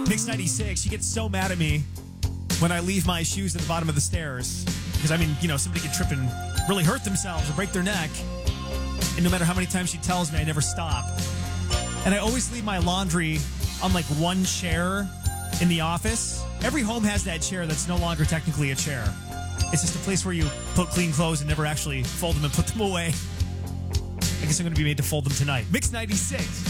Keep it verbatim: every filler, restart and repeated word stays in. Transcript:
Mix ninety-six, she gets so mad at me when I leave my shoes at the bottom of the stairs. Because, I mean, you know, somebody could trip and really hurt themselves or break their neck. And no matter how many times she tells me, I never stop. And I always leave my laundry on, like, one chair in the office. Every home has that chair that's no longer technically a chair. It's just a place where you put clean clothes and never actually fold them and put them away. I guess I'm going to be made to fold them tonight. Mix ninety-six.